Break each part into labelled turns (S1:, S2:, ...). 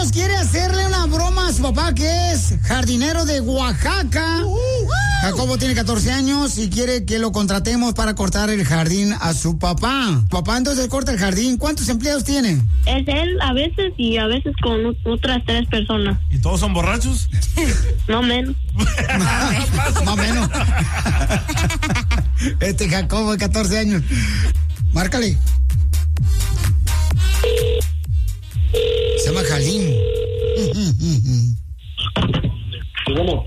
S1: años quiere hacerle una broma a su papá, que es jardinero de Oaxaca. Jacobo tiene 14 años y quiere que lo contratemos para cortar el jardín a su papá. Papá entonces corta el jardín. ¿Cuántos empleados tiene?
S2: Es él a veces y a veces con otras 3 personas.
S3: ¿Y todos son borrachos?
S2: No menos.
S1: Más o menos. Jacobo de 14 años. Márcale. Se llama Jalín.
S4: ¿Cómo?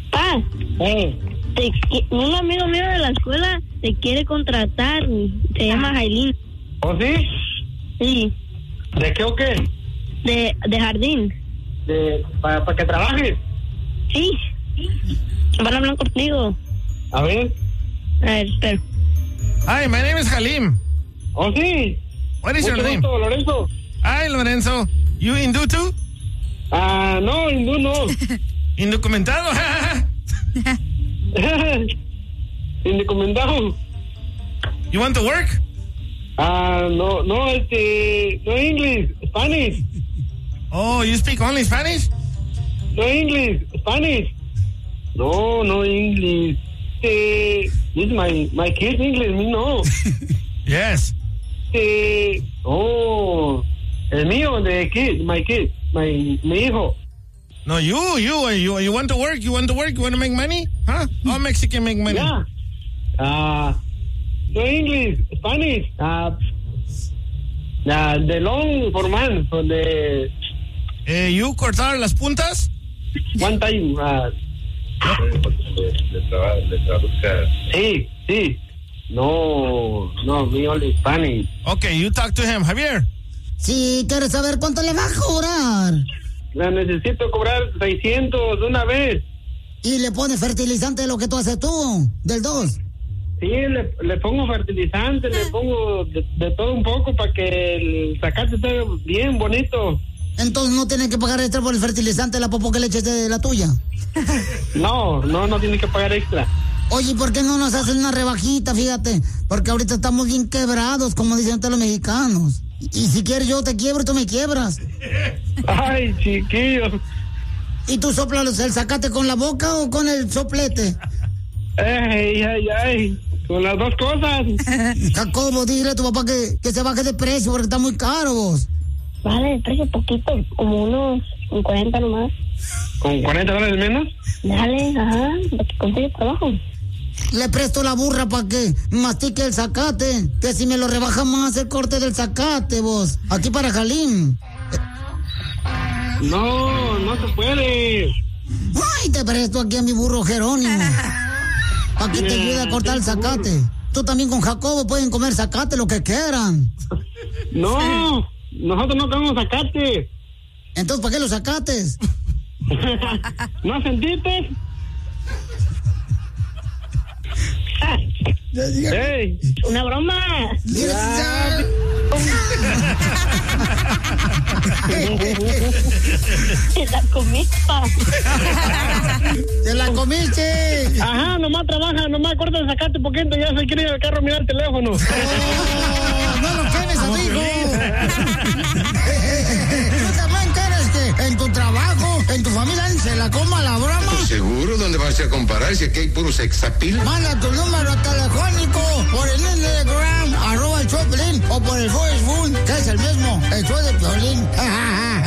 S2: Un amigo mío de la escuela te quiere contratar. Se llama Jailín.
S4: ¿Oh, sí?
S2: Sí.
S4: ¿De qué o qué?
S2: De jardín.
S4: ¿Para que trabajes?
S2: Sí. Van a hablar contigo.
S4: A ver,
S2: espera.
S3: Hi, my name is Halim.
S4: ¿oh, sí?
S3: What is your name?
S4: Mucho gusto, Lorenzo.
S3: Hi, Lorenzo. You Hindu too?
S4: No, hindú no.
S3: ¿Indocumentado?
S4: Indocumentado.
S3: You want to work?
S4: No, English, Spanish.
S3: Oh, you speak only Spanish?
S4: No English, Spanish. No English. This is my kid's English, me no.
S3: Yes.
S4: El mío, my kid, mi hijo.
S3: No, you want to work? You want to work? You want to make money? Huh? All Mexican make money.
S4: Yeah. No English, Spanish. The long for man, for the...
S3: ¿You cortar las puntas?
S4: One time. Le traduzca. Sí. No, me only Spanish.
S3: Okay, you talk to him. Javier.
S1: Sí, ¿quieres saber cuánto le va a cobrar?
S4: Necesito cobrar 600 de una vez.
S1: ¿Y le pone fertilizante de lo que tú haces tú? ¿Del 2?
S4: Sí, le pongo fertilizante, le pongo de todo un poco para que el zacate esté bien bonito.
S1: Entonces no tienen que pagar extra por el fertilizante, la popó que le eches de la tuya.
S4: No tiene que pagar extra.
S1: Oye, ¿por qué no nos hacen una rebajita? Fíjate, porque ahorita estamos bien quebrados, como dicen todos los mexicanos. Y si quieres yo te quiebro y tú me quiebras.
S4: Ay, chiquillo.
S1: ¿Y tú soplas el zacate con la boca o con el soplete?
S4: Ay, con las dos cosas.
S1: Jacobo, dile a tu papá que se baje de precio porque está muy caro vos.
S2: Vale, el precio poquito, como unos 40 nomás.
S4: ¿Con $40 menos?
S2: Dale, para que consiga trabajo.
S1: Le presto la burra para que mastique el zacate, que si me lo rebaja más el corte del zacate, vos. Aquí para Jalín.
S4: No se puede.
S1: Ay, te presto aquí a mi burro Jerónimo, para que te ayude a cortar el zacate. Tú también con Jacobo pueden comer zacate, lo que quieran.
S4: No, nosotros no comemos zacate.
S1: Entonces, ¿para qué los zacates?
S4: ¿No sentiste? ¡Ey!
S2: Una broma. Te la comiste.
S1: ¡Te la comiste!
S4: Ajá, nomás trabaja, nomás corta el zacate poquito, ya se quiere ir al carro a mirar el teléfono.
S1: ¡Oh, no lo quemes, amigo! ¿Tú también quieres que en tu trabajo, en tu familia, se la coma la broma?
S5: Pues seguro, ¿dónde vas a comparar si aquí hay puro sexapil?
S1: Manda tu número telefónico por el Instagram, @el Choplin, o por el Facebook, que es el mismo, el show de Piolín.